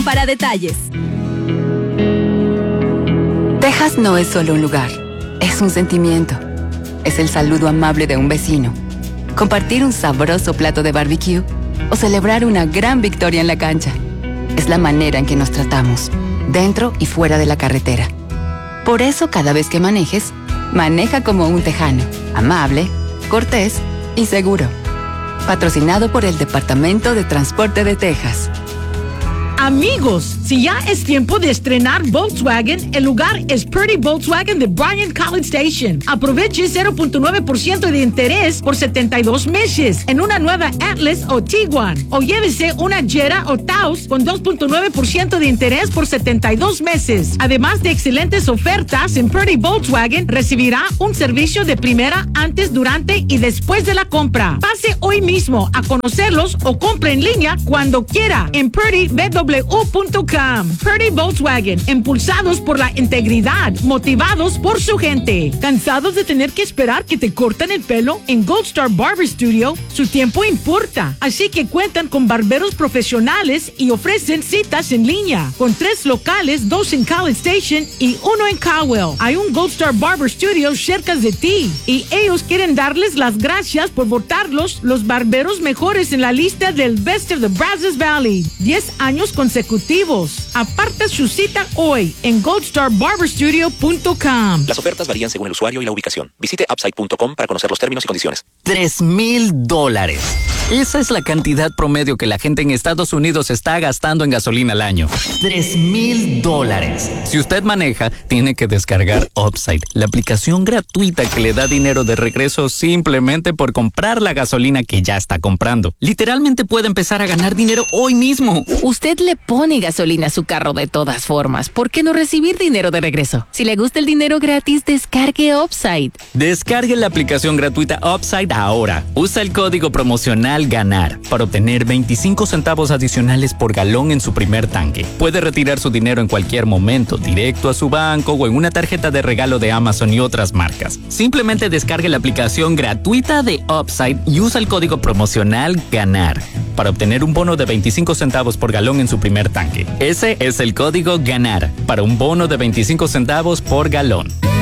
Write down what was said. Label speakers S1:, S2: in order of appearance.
S1: para detalles.
S2: Texas no es solo un lugar, es un sentimiento. Es el saludo amable de un vecino, compartir un sabroso plato de barbecue o celebrar una gran victoria en la cancha. Es la manera en que nos tratamos, dentro y fuera de la carretera. Por eso, cada vez que manejes, maneja como un tejano, amable, cortés y seguro. Patrocinado por el Departamento de Transporte de Texas.
S3: Amigos, si ya es tiempo de estrenar Volkswagen, el lugar es Purdy Volkswagen de Bryan College Station. Aproveche 0.9% de interés por 72 meses en una nueva Atlas o Tiguan. O llévese una Jetta o Taos con 2.9% de interés por 72 meses. Además de excelentes ofertas, en Purdy Volkswagen recibirá un servicio de primera antes, durante y después de la compra. Pase hoy mismo a conocerlos o compre en línea cuando quiera en PurdyBW.com. Purdy Volkswagen, impulsados por la integridad, motivados por su gente. ¿Cansados de tener que esperar que te corten el pelo? En Gold Star Barber Studio, su tiempo importa. Así que cuentan con barberos profesionales y ofrecen citas en línea. Con 3 locales, 2 en College Station y 1 en Cowell. Hay un Gold Star Barber Studio cerca de ti. Y ellos quieren darles las gracias por votarlos los barberos mejores en la lista del Best of the Brazos Valley. 10 años consecutivos. Aparta su cita hoy en goldstarbarberstudio.com.
S4: Las ofertas varían según el usuario y la ubicación. Visite upside.com para conocer los términos y condiciones.
S5: $3,000. Esa es la cantidad promedio que la gente en Estados Unidos está gastando en gasolina al año. $3,000. Si usted maneja, tiene que descargar Upside, la aplicación gratuita que le da dinero de regreso simplemente por comprar la gasolina que ya está comprando. Literalmente puede empezar a ganar dinero hoy mismo.
S6: Usted le pone gasolina a su carro de todas formas. ¿Por qué no recibir dinero de regreso? Si le gusta el dinero gratis, descargue Upside.
S5: Descargue la aplicación gratuita Upside ahora. Usa el código promocional GANAR para obtener 25 centavos adicionales por galón en su primer tanque. Puede retirar su dinero en cualquier momento, directo a su banco o en una tarjeta de regalo de Amazon y otras marcas. Simplemente descargue la aplicación gratuita de Upside y usa el código promocional GANAR para obtener un bono de 25 centavos por galón en su primer tanque. Ese es el código GANAR para un bono de 25 centavos por galón.